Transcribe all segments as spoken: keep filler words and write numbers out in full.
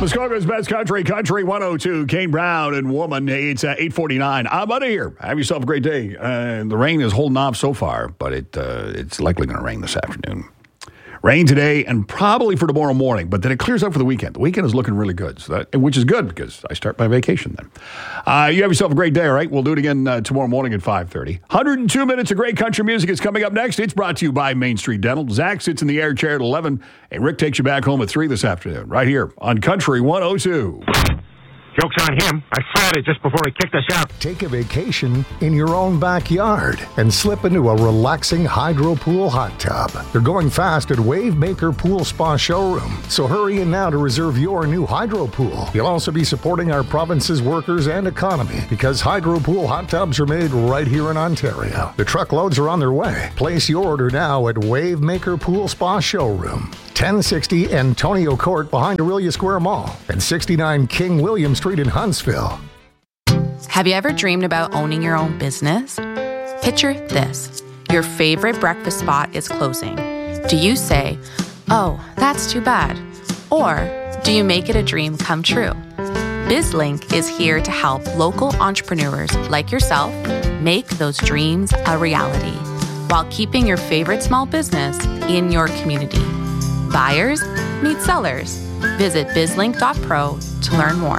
Muskoka's Best Country, Country one oh two, Kane Brown and Woman. It's uh, eight forty-nine. I'm out of here. Have yourself a great day. Uh, the rain is holding off so far, but it uh, it's likely going to rain this afternoon. Rain today and probably for tomorrow morning, but then it clears up for the weekend. The weekend is looking really good, so that, which is good because I start my vacation then. Uh, you have yourself a great day, all right? We'll do it again uh, tomorrow morning at five thirty. one hundred two minutes of great country music is coming up next. It's brought to you by Main Street Dental. Zach sits in the air chair at eleven, and Rick takes you back home at three this afternoon, right here on Country one oh two. Joke's on him. I fired it just before he kicked us out. Take a vacation in your own backyard and slip into a relaxing hydro pool hot tub. They're going fast at Wavemaker Pool Spa Showroom, so hurry in now to reserve your new hydro pool. You'll also be supporting our province's workers and economy because hydro pool hot tubs are made right here in Ontario. The truckloads are on their way. Place your order now at Wavemaker Pool Spa Showroom. ten sixty Antonio Court behind Aurelia Square Mall and sixty-nine King William Street in Huntsville. Have you ever dreamed about owning your own business? Picture this. Your favorite breakfast spot is closing. Do you say, "Oh, that's too bad"? Or do you make it a dream come true? BizLink is here to help local entrepreneurs like yourself make those dreams a reality while keeping your favorite small business in your community. Buyers meet sellers. Visit bizlink dot pro to learn more.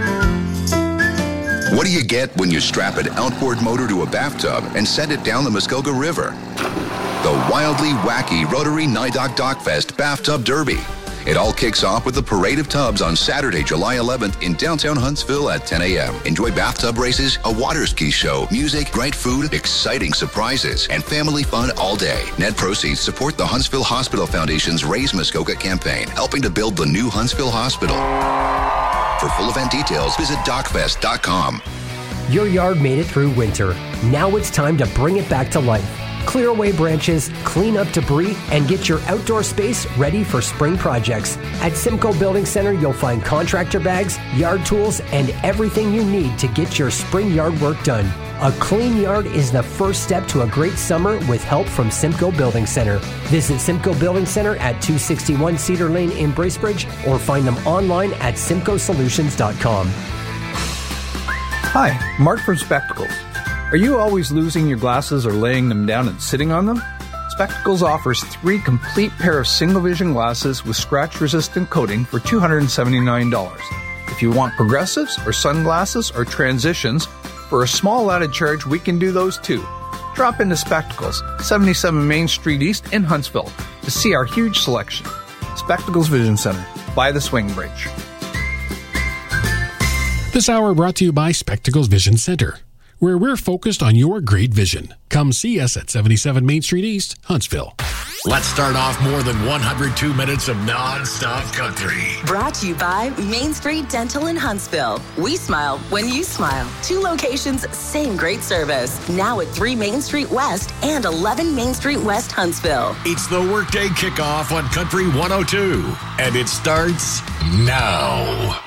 What do you get when you strap an outboard motor to a bathtub and send it down the Muskoka River? The wildly wacky Rotary Nidok Dockfest Bathtub Derby. It all kicks off with the Parade of Tubs on Saturday, July eleventh in downtown Huntsville at ten a.m. Enjoy bathtub races, a water ski show, music, great food, exciting surprises, and family fun all day. Net proceeds support the Huntsville Hospital Foundation's Raise Muskoka campaign, helping to build the new Huntsville Hospital. For full event details, visit dockfest dot com. Your yard made it through winter. Now it's time to bring it back to life. Clear away branches, clean up debris, and get your outdoor space ready for spring projects. At Simcoe Building Center, you'll find contractor bags, yard tools, and everything you need to get your spring yard work done. A clean yard is the first step to a great summer with help from Simcoe Building Center. Visit Simcoe Building Center at two sixty-one Cedar Lane in Bracebridge or find them online at simcoe solutions dot com. Hi, Mark from Spectacles. Are you always losing your glasses or laying them down and sitting on them? Spectacles offers three complete pair of single vision glasses with scratch-resistant coating for two hundred seventy-nine dollars. If you want progressives or sunglasses or transitions, for a small added charge, we can do those too. Drop into Spectacles, seventy-seven Main Street East in Huntsville, to see our huge selection. Spectacles Vision Center, by the Swing Bridge. This hour brought to you by Spectacles Vision Center, where we're focused on your great vision. Come see us at seventy-seven Main Street East, Huntsville. Let's start off more than one hundred two minutes of non-stop country. Brought to you by Main Street Dental in Huntsville. We smile when you smile. Two locations, same great service. Now at three Main Street West and eleven Main Street West, Huntsville. It's the workday kickoff on Country one oh two, and it starts now.